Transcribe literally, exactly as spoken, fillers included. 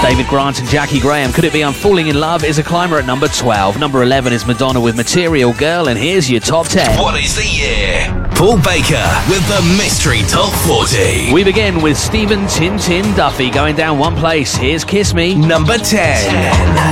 David Grant and Jackie Graham. Could It Be I'm Falling in Love is a climber at number twelve. Number eleven is Madonna with Material Girl, and here's your top ten. What is the year? Paul Baker with the Mystery Top forty. We begin with Stephen Tin Tin Duffy going down one place. Here's Kiss Me. Number ten.